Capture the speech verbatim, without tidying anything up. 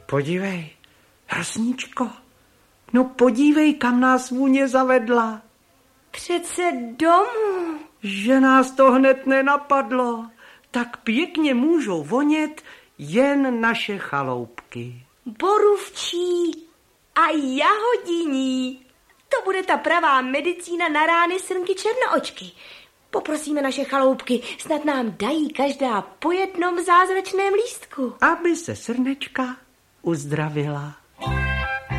podívej, Hrstníčko, no podívej, kam nás vůně zavedla. Přece domů. Že nás to hned nenapadlo. Tak pěkně můžou vonět jen naše chaloupky. Borůvčí a jahodiní. To bude ta pravá medicína na rány srnky černoočky. Poprosíme naše chaloupky, snad nám dají každá po jednom zázračném lístku. Aby se srnečka uzdravila.